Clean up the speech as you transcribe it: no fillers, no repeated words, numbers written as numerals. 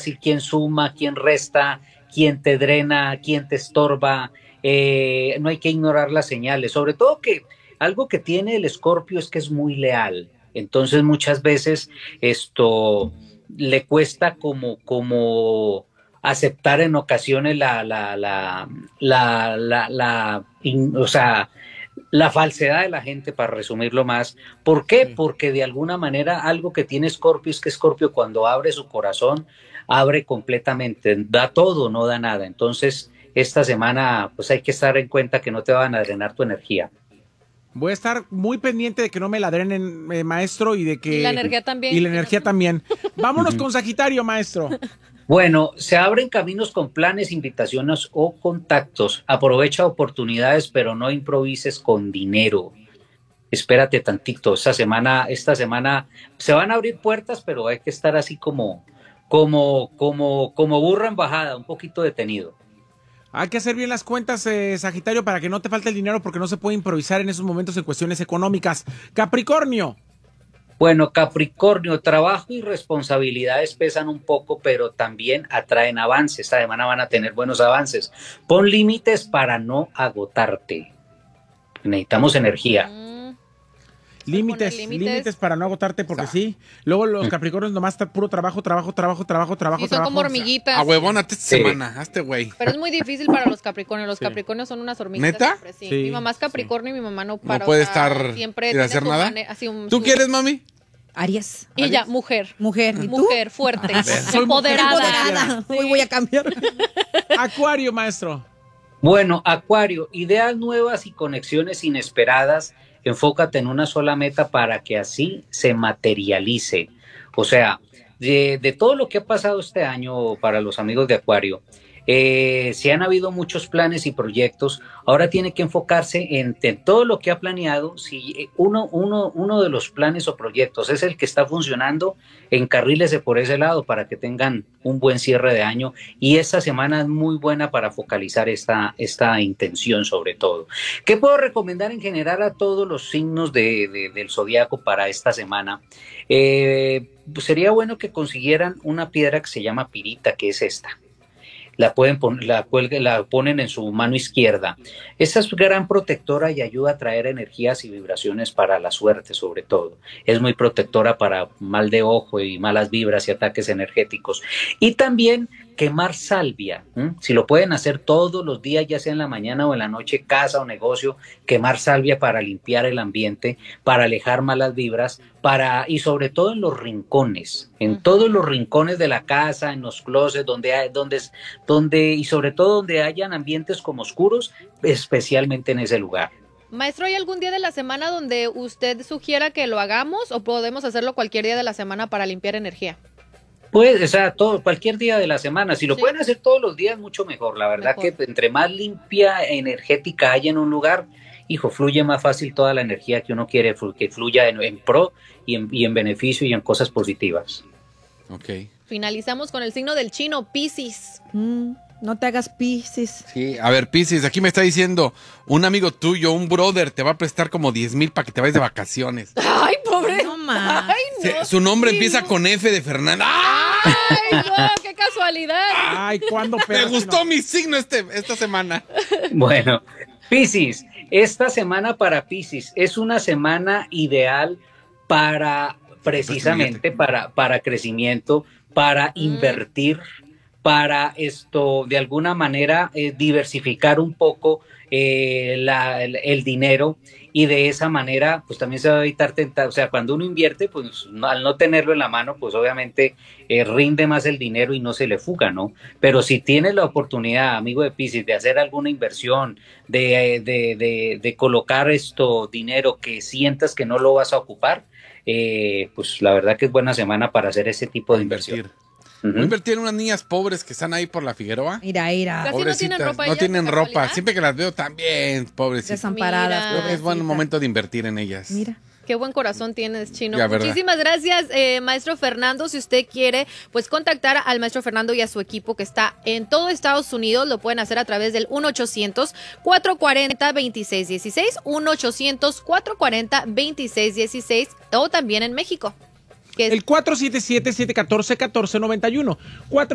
decir quién suma, quién resta, quién te drena, quién te estorba. No hay que ignorar las señales, sobre todo que algo que tiene el Escorpio es que es muy leal. Entonces muchas veces esto le cuesta como aceptar en ocasiones o sea, la falsedad de la gente, para resumirlo más. ¿Por qué? Sí. Porque de alguna manera algo que tiene Scorpio es que Scorpio, cuando abre su corazón, abre completamente, da todo, no da nada. Entonces, esta semana pues hay que estar en cuenta que no te van a drenar tu energía. Voy a estar muy pendiente de que no me la drenen, maestro, y de que... Y la energía también. Y la energía también. Vámonos Ujú. con Sagitario, maestro. Bueno, se abren caminos con planes, invitaciones o contactos. Aprovecha oportunidades, pero no improvises con dinero. Espérate tantito. Esta semana se van a abrir puertas, pero hay que estar así como burro en bajada, un poquito detenido. Hay que hacer bien las cuentas, Sagitario, para que no te falte el dinero, porque no se puede improvisar en esos momentos en cuestiones económicas. Capricornio. Bueno, Capricornio, trabajo y responsabilidades pesan un poco, pero también atraen avances. Esta semana van a tener buenos avances. Pon límites para no agotarte. Necesitamos energía. Límites para no agotarte, porque sí. Luego los Capricornios nomás está puro trabajo. Y son como hormiguitas. A huevón, esta Sí. semana, hazte güey. Pero es muy difícil para los Capricornios. Los Sí. Capricornios son unas hormiguitas. ¿Neta? Siempre, sí. Sí, Mi mamá es Capricornio y mi mamá no para. No puede o sea, estar siempre sin hacer tiene su nada. así ¿Tú quieres, mami? Aries. Y ya, mujer. Mujer. ¿Y tú? Mujer fuerte. Soy Empoderada. Hoy voy a cambiar. Acuario, maestro. Bueno, Acuario, ideas nuevas y conexiones inesperadas. Enfócate en una sola meta para que así se materialice. O sea, de todo lo que ha pasado este año para los amigos de Acuario, si han habido muchos planes y proyectos, ahora tiene que enfocarse en todo lo que ha planeado. Si uno de los planes o proyectos es el que está funcionando, encarrílese por ese lado para que tengan un buen cierre de año, y esta semana es muy buena para focalizar esta intención sobre todo. ¿Qué puedo recomendar en general a todos los signos del zodiaco para esta semana? Pues sería bueno que consiguieran una piedra que se llama pirita, que es esta. La ponen en su mano izquierda. Esta es gran protectora y ayuda a traer energías y vibraciones para la suerte, sobre todo. Es muy protectora para mal de ojo y malas vibras y ataques energéticos. Y también quemar salvia. Si lo pueden hacer todos los días, ya sea en la mañana o en la noche, casa o negocio, quemar salvia para limpiar el ambiente, para alejar malas vibras, y sobre todo en los rincones, en todos los rincones de la casa, en los closets, y sobre todo donde hayan ambientes como oscuros, especialmente en ese lugar. Maestro, ¿hay algún día de la semana donde usted sugiera que lo hagamos o podemos hacerlo cualquier día de la semana para limpiar energía? Pues, o sea, cualquier día de la semana. Si lo pueden hacer todos los días, mucho mejor. La verdad Mejor. que entre más limpia energética haya en un lugar, hijo, fluye más fácil toda la energía que uno quiere que fluya en pro y en beneficio y en cosas positivas. Ok. Finalizamos con el signo del chino, Piscis. No te hagas Piscis. Sí, a ver, Piscis, aquí me está diciendo un amigo tuyo, un brother, te va a prestar como 10,000 para que te vayas de vacaciones. ¡Ay, pobre! No más. ¡Ay, no! Su nombre Sí, empieza no. con F de Fernanda. ¡Ay, no! ¡Qué casualidad! Ay, ¿cuándo? Me gustó mi signo esta semana. Bueno, Piscis, esta semana para Piscis es una semana ideal para precisamente para crecimiento, para invertir, para de alguna manera diversificar un poco el dinero, y de esa manera pues también se va a evitar tentar, o sea, cuando uno invierte, pues al no tenerlo en la mano, pues obviamente rinde más el dinero y no se le fuga, ¿no? Pero si tienes la oportunidad, amigo de Piscis, de hacer alguna inversión, de colocar dinero que sientas que no lo vas a ocupar, pues la verdad que es buena semana para hacer ese tipo de inversión. Voy a invertir en unas niñas pobres que están ahí por la Figueroa. Mira. Casi no tienen ropa No ellas, tienen de ropa. casualidad. Siempre que las veo también, pobrecitas. Desamparadas. Mira. Creo que es buen pobrecitas. momento de invertir en ellas. Mira. Qué buen corazón tienes, Chino. Ya, ¿verdad? Muchísimas gracias, maestro Fernando. Si usted quiere, pues contactar al maestro Fernando y a su equipo que está en todo Estados Unidos, lo pueden hacer a través del 1-800-440-2616, 1-800-440-2616, o también en México. Que es El 477-714-1491.